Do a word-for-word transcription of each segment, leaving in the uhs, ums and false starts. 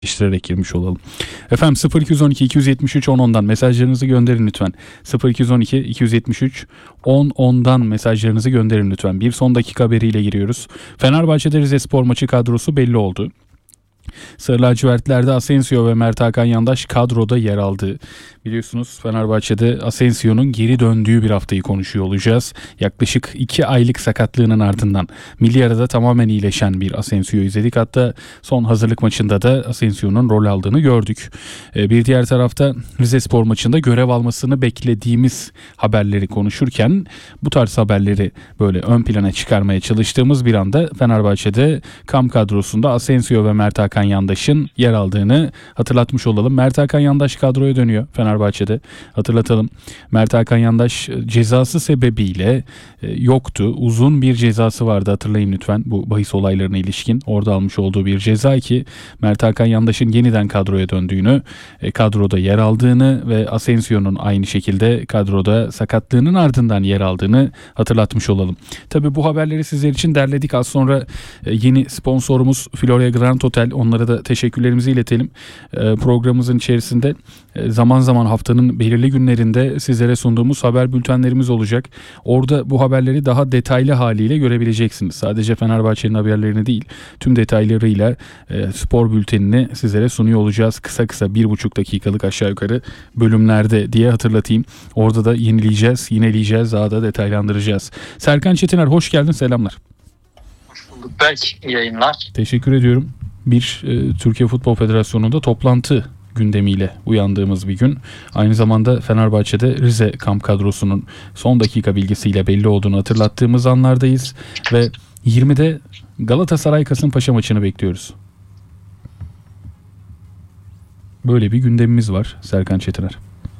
değiştirerek girmiş olalım. Efendim sıfır iki on iki iki yetmiş üç on ondan mesajlarınızı gönderin lütfen. sıfır iki on iki iki yetmiş üç on ondan mesajlarınızı gönderin lütfen. Bir son dakika haberiyle giriyoruz. Fenerbahçe'de Rizespor maçı kadrosu belli oldu. Sarı lacivertlerde Asensio ve Mert Hakan Yandaş kadroda yer aldı. Biliyorsunuz Fenerbahçe'de Asensio'nun geri döndüğü bir haftayı konuşuyor olacağız. Yaklaşık iki aylık sakatlığının ardından milli arada tamamen iyileşen bir Asensio'yu izledik. Hatta son hazırlık maçında da Asensio'nun rol aldığını gördük. Bir diğer tarafta Rizespor maçında görev almasını beklediğimiz haberleri konuşurken bu tarz haberleri böyle ön plana çıkarmaya çalıştığımız bir anda Fenerbahçe'de kamp kadrosunda Asensio ve Mert Hakan Yandaş'ın yer aldığını hatırlatmış olalım. Mert Hakan Yandaş kadroya dönüyor Fenerbahçe'de. Hatırlatalım. Mert Hakan Yandaş cezası sebebiyle yoktu. Uzun bir cezası vardı, hatırlayın lütfen. Bu bahis olaylarına ilişkin orada almış olduğu bir ceza ki Mert Hakan Yandaş'ın yeniden kadroya döndüğünü, kadroda yer aldığını ve Asensio'nun aynı şekilde kadroda sakatlığının ardından yer aldığını hatırlatmış olalım. Tabii bu haberleri sizler için derledik. Az sonra yeni sponsorumuz Florya Grand Hotel. Onlara da teşekkürlerimizi iletelim. Programımızın içerisinde zaman zaman haftanın belirli günlerinde sizlere sunduğumuz haber bültenlerimiz olacak. Orada bu haberleri daha detaylı haliyle görebileceksiniz. Sadece Fenerbahçe'nin haberlerini değil, tüm detaylarıyla e, spor bültenini sizlere sunuyor olacağız. Kısa kısa bir buçuk dakikalık aşağı yukarı bölümlerde diye hatırlatayım. Orada da yenileyeceğiz, yineleyeceğiz, daha da detaylandıracağız. Serkan Çetiner, hoş geldin, selamlar. Hoş bulduk Berk, iyi yayınlar. Teşekkür ediyorum. Bir e, Türkiye Futbol Federasyonu'nda toplantı gündemiyle uyandığımız bir gün. Aynı zamanda Fenerbahçe'de Rize kamp kadrosunun son dakika bilgisiyle belli olduğunu hatırlattığımız anlardayız ve yirmide Galatasaray Kasımpaşa maçını bekliyoruz. Böyle bir gündemimiz var Serkan Çetiner.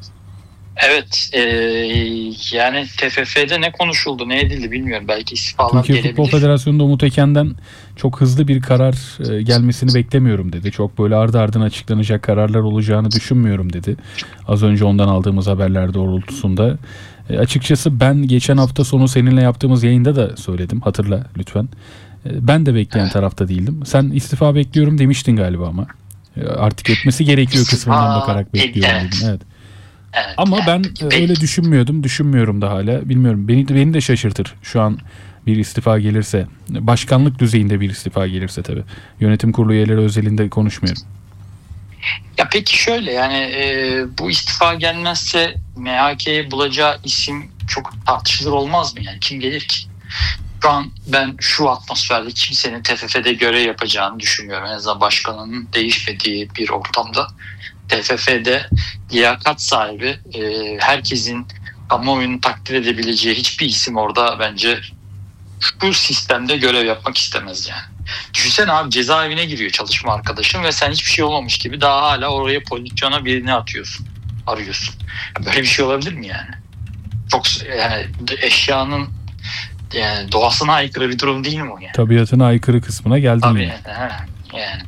Evet, e, yani T F F'de ne konuşuldu, ne edildi bilmiyorum. Belki istifalar Türkiye gelebilir. Futbol Federasyonu'nda Umut Eken'den çok hızlı bir karar e, gelmesini beklemiyorum dedi. Çok böyle ardı ardına açıklanacak kararlar olacağını düşünmüyorum dedi. Az önce ondan aldığımız haberler doğrultusunda. E, açıkçası ben geçen hafta sonu seninle yaptığımız yayında da söyledim. Hatırla lütfen. E, ben de bekleyen evet. tarafta değildim. Sen istifa bekliyorum demiştin galiba ama. E, artık etmesi gerekiyor kısmından bakarak bekliyorum evet. dedin. Evet. Evet, Ama yani, ben öyle düşünmüyordum, düşünmüyorum da hala. Bilmiyorum, beni de, beni de şaşırtır şu an bir istifa gelirse. Başkanlık düzeyinde bir istifa gelirse tabii. Yönetim kurulu üyeleri özelinde konuşmuyorum. Ya peki şöyle yani e, bu istifa gelmezse M H K'ye bulacağı isim çok tartışılır olmaz mı? Yani kim gelir ki? Şu an ben şu atmosferde kimsenin T F F'de görev yapacağını düşünmüyorum. En azından başkanının değişmediği bir ortamda. T F F'de liyakat sahibi, e, herkesin kamuoyunu takdir edebileceği hiçbir isim orada bence şu sistemde görev yapmak istemez yani. Düşünsene abi, cezaevine giriyor çalışma arkadaşın ve sen hiçbir şey olmamış gibi daha hala oraya pozisyona birini atıyorsun, arıyorsun. Böyle bir şey olabilir mi yani? Çok yani eşyanın yani doğasına aykırı bir durum değil mi o yani? Tabiatına aykırı kısmına geldim. Tabii yani. He, yani.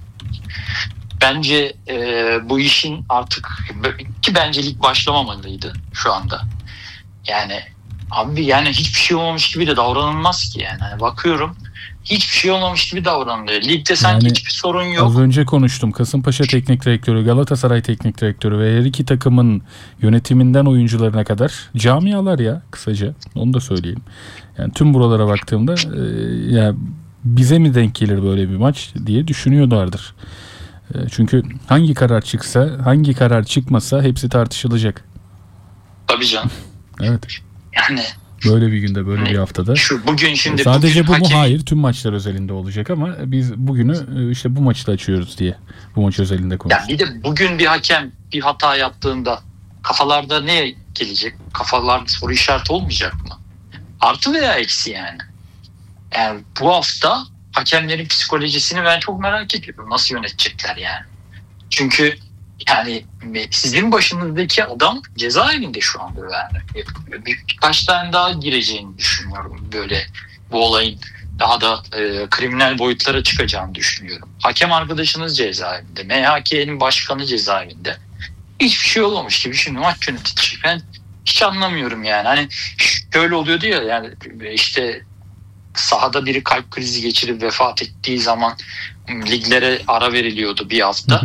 Bence e, bu işin artık ki bence lig başlamamalıydı şu anda. Yani abi yani hiçbir şey olmamış gibi de davranılmaz ki yani. Yani bakıyorum hiçbir şey olmamış gibi davranılıyor. Ligde sanki yani, hiçbir sorun yok. Az önce konuştum. Kasımpaşa Teknik Direktörü, Galatasaray Teknik Direktörü ve her iki takımın yönetiminden oyuncularına kadar camialar ya kısaca. Onu da söyleyeyim. Yani tüm buralara baktığımda e, ya bize mi denk gelir böyle bir maç diye düşünüyorlardır. Çünkü hangi karar çıksa, hangi karar çıkmasa hepsi tartışılacak. Tabii canım. Evet. Yani böyle bir günde, böyle bir haftada. Şu bugün şimdi sadece bugün bu mu? hakem... Hayır, tüm maçlar özelinde olacak ama biz bugünü işte bu maçla açıyoruz diye bu maç özelinde konuşuyoruz. Ya bir de bugün bir hakem bir hata yaptığında kafalarda ne gelecek? Kafalarda soru işareti olmayacak mı? Artı veya eksi yani. Yani bu hafta hakemlerin psikolojisini ben çok merak ediyorum. Nasıl yönetecekler yani? Çünkü yani sizin başınızdaki adam cezaevinde şu anda yani. Birkaç tane daha gireceğini düşünüyorum böyle bu olayın daha da e, kriminal boyutlara çıkacağını düşünüyorum. Hakem arkadaşınız cezaevinde, M H K'nin başkanı cezaevinde. Hiçbir şey olmamış gibi şimdi maç yönetecek. Ben hiç anlamıyorum yani. Hani şöyle oluyordu ya yani işte sahada biri kalp krizi geçirip vefat ettiği zaman liglere ara veriliyordu bir hafta. Hı hı.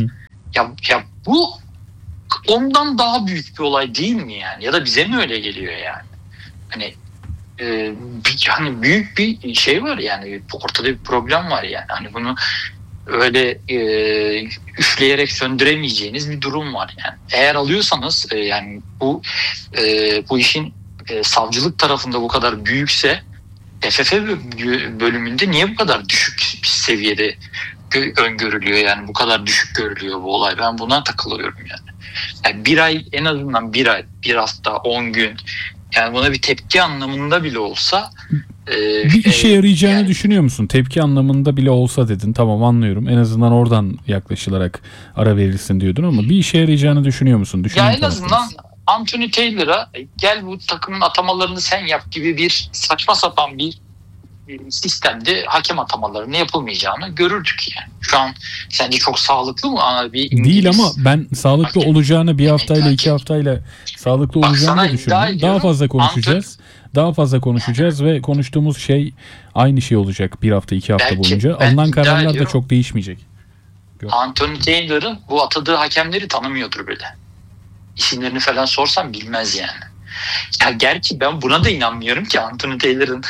Ya, ya bu ondan daha büyük bir olay değil mi yani? Ya da bize mi öyle geliyor yani? Hani e, bir, hani büyük bir şey var yani, ortada bir problem var yani. Hani bunu öyle e, üfleyerek söndüremeyeceğiniz bir durum var yani. Eğer alıyorsanız e, yani bu e, bu işin e, savcılık tarafında bu kadar büyükse, T F F bölümünde niye bu kadar düşük bir seviyede öngörülüyor yani, bu kadar düşük görülüyor bu olay? Ben buna takılıyorum yani. Yani bir ay, en azından bir ay, bir hafta, on gün, yani buna bir tepki anlamında bile olsa e, bir işe yarayacağını yani, düşünüyor musun? Tepki anlamında bile olsa dedin. Tamam, anlıyorum. En azından oradan yaklaşılarak ara verilsin diyordun ama bir işe yarayacağını düşünüyor musun? ya en azından Anthony Taylor'a gel bu takımın atamalarını sen yap gibi bir saçma sapan bir sistemde hakem atamalarını yapılmayacağını görürdük yani. Şu an sence çok sağlıklı mı? Bir İngiliz değil ama ben sağlıklı hakem, olacağını bir haftayla iki haftayla sağlıklı Bak, olacağını sana da düşünüyorum. Daha fazla konuşacağız. Anthony, daha fazla konuşacağız ve konuştuğumuz şey aynı şey olacak bir hafta iki hafta belki, boyunca. Alınan kararlar ediyorum, da çok değişmeyecek. Gör. Anthony Taylor'ın bu atadığı hakemleri tanımıyordur bile. İsimlerini falan sorsam bilmez yani. Ya gerçi ben buna da inanmıyorum ki Anthony Taylor'ın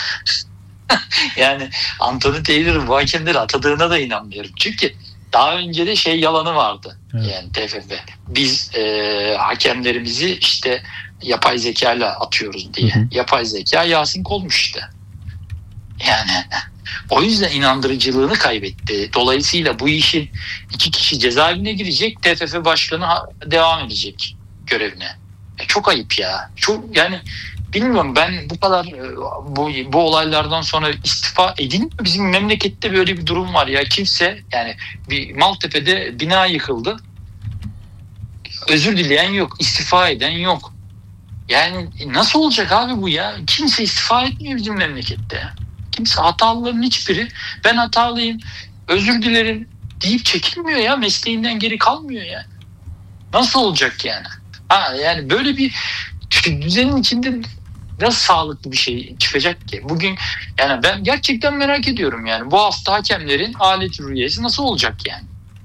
yani Anthony Taylor'ın bu hakemleri atadığına da inanmıyorum. Çünkü daha önce de şey yalanı vardı. Evet. Yani T F F. Biz e, hakemlerimizi işte yapay zeka ile atıyoruz diye. Hı hı. Yapay zeka Yasin Kolmuş işte. Yani o yüzden inandırıcılığını kaybetti. Dolayısıyla bu işin iki kişi cezaevine girecek. T F F başkanı devam edecek görevine. E çok ayıp ya. Çok yani bilmiyorum, ben bu kadar bu, bu olaylardan sonra istifa edin mi? Bizim memlekette böyle bir durum var ya. Kimse yani, bir Maltepe'de bina yıkıldı. Özür dileyen yok. İstifa eden yok. Yani nasıl olacak abi bu ya? Kimse istifa etmiyor bizim memlekette. Kimse, hatalıların hiçbiri ben hatalıyım, özür dilerim deyip çekilmiyor ya. Mesleğinden geri kalmıyor ya. Nasıl olacak yani? Ha yani böyle bir düzenin içinde nasıl sağlıklı bir şey çıkacak ki? Bugün yani ben gerçekten merak ediyorum yani. Bu hafta hakemlerin alet rüyesi nasıl olacak yani?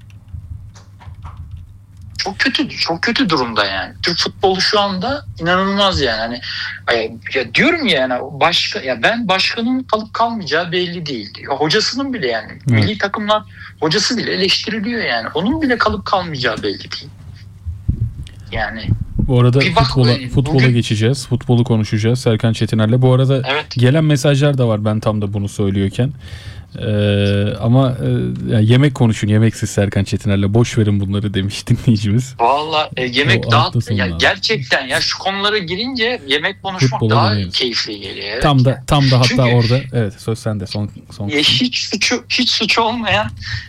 Çok kötü, çok kötü durumda yani. Türk futbolu şu anda inanılmaz yani. Hani ya diyorum ya yani, başka ya ben başkanın kalıp kalmayacağı belli değil. Ya hocasının bile yani, evet. Milli takımlar hocası bile eleştiriliyor yani. Onun bile kalıp kalmayacağı belli değil. Yani bu arada futbola, bak, futbola bugün geçeceğiz. Futbolu konuşacağız Serkan Çetiner'le. Bu arada evet, gelen mesajlar da var ben tam da bunu söylüyorken. Ee, ama e, yani yemek konuşun, yemeksiz Serkan Çetiner'le. Boş verin bunları demiş dinleyicimiz. Vallahi e, yemek daha ya, gerçekten ya şu konulara girince yemek konuşmak futbola daha dönüyoruz, keyifli geliyor. Evet. Tam da tam da hatta çünkü orada evet, söz sende son son. Ya hiç suçu hiç suçu olmayan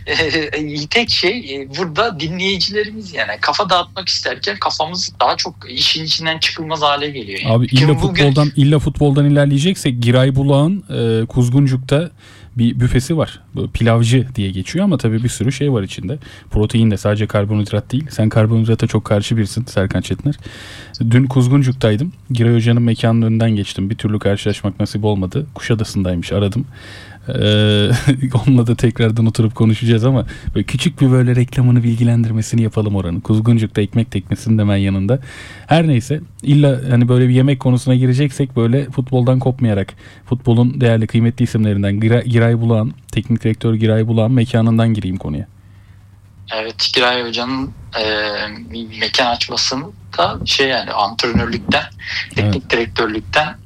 e, tek şey e, burada dinleyicilerimiz yani. Kafa dağıtmak isterken kafamız daha çok işin içinden çıkılmaz hale geliyor. Yani. Abi illa futboldan bugün illa futboldan ilerleyeceksek Giray Bulağ'ın e, Kuzguncuk'ta bir büfesi var. Pilavcı diye geçiyor ama tabii bir sürü şey var içinde. Protein de, sadece karbonhidrat değil. Sen karbonhidrata çok karşı birisin Serkan Çetiner. Dün Kuzguncuk'taydım. Giray Hoca'nın mekanının önünden geçtim. Bir türlü karşılaşmak nasip olmadı. Kuşadası'ndaymış, aradım. Ee, onunla da tekrardan oturup konuşacağız ama böyle küçük bir böyle reklamını, bilgilendirmesini yapalım oranın. Kuzguncuk'ta ekmek teknesinin hemen yanında. Her neyse, illa hani böyle bir yemek konusuna gireceksek böyle futboldan kopmayarak, futbolun değerli kıymetli isimlerinden Giray, Giray Bulağan, teknik direktör Giray Bulağan mekanından gireyim konuya. Evet, Giray Hoca'nın e, mekan açmasında şey yani antrenörlükten, teknik evet, direktörlükten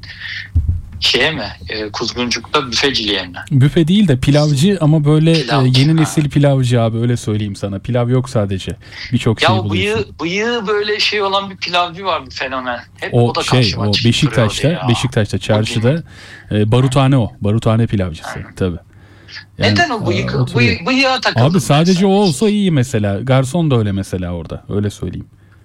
şeye mi? E, Kuzguncuk'ta büfeciliğe mi? Büfe değil de pilavcı ama böyle pilavcı, e, yeni ha. nesil pilavcı abi, öyle söyleyeyim sana. Pilav yok sadece. Birçok şey buluyorsun. Ya bıyığı, bıyığı böyle şey olan bir pilavcı vardı, fenomen. Hep o, o da şey, o Beşiktaş'ta, Beşiktaş'ta çarşıda e, baruthane o. Baruthane pilavcısı. Aynen. Tabii. Yani, neden o bıyık, aa, bıy, bıyığa takıldım? Abi sadece o olsa iyi mesela. Garson da öyle mesela orada. Öyle söyleyeyim.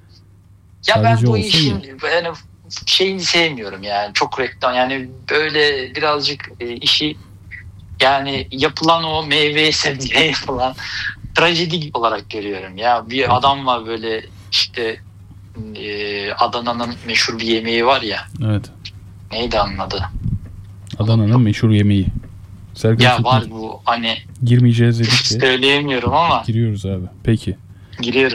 Ya sadece ben bu işin iyi, yani şeyini sevmiyorum yani, çok reklam yani, böyle birazcık e, işi yani yapılan o meyveye sebzeye yapılan trajedi olarak görüyorum ya. Bir adam var böyle işte e, Adana'nın meşhur bir yemeği var ya. Evet. Neydi onun adı? Adana'nın meşhur yemeği. Serkan ya var bu hani. Girmeyeceğiz dedik ki. Söyleyemiyorum ama. Giriyoruz abi. Peki. Giriyoruz.